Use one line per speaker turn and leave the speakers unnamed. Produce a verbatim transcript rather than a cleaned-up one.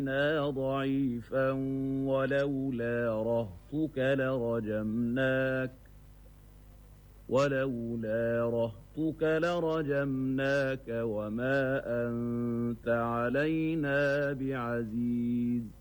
ضعيفا ولولا رهطك لرجمناك ولولا رهطك لرجمناك وما أنت علينا بعزيز